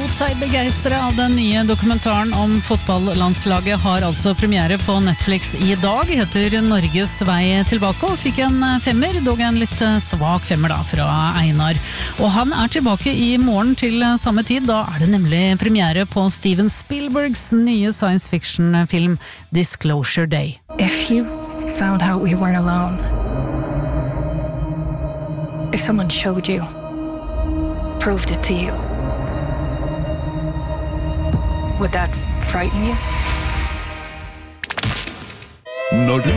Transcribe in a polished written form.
lot seg begeistre av den nye dokumentaren om fotballandslaget har altså premiere på Netflix i dag, heter Norges vei tilbake, og fikk en 5, dog en litt svak 5 da, fra Einar. Og han er tilbake i morgen til samme tid, da er det nemlig premiere på Steven Spielbergs nye science fiction-film Disclosure Day. If you found out we weren't alone, if someone showed you, proved it to you, would that frighten you? Når du